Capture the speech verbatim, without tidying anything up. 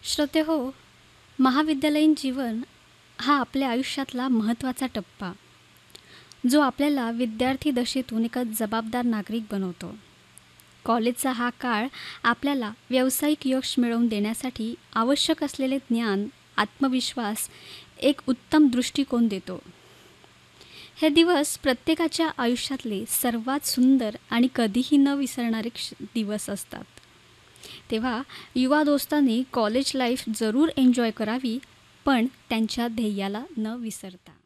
श्रोते हो, महाविद्यालयीन जीवन हा आपल्या आयुष्यातला महत्त्वाचा टप्पा, जो आपल्याला विद्यार्थी दशेतून एका जबाबदार नागरिक बनवतो. कॉलेजचा हा काळ आपल्याला व्यावसायिक यश मिळवून देण्यासाठी आवश्यक असलेले ज्ञान, आत्मविश्वास, एक उत्तम दृष्टिकोन देतो. हे दिवस प्रत्येकाच्या आयुष्यातले सर्वात सुंदर आणि कधीही न विसरणारे क्ष दिवस असतात. तेव्हा युवा दोस्तांनी कॉलेज लाईफ जरूर एन्जॉय करावी, पण त्यांच्या ध्येयाला न विसरता.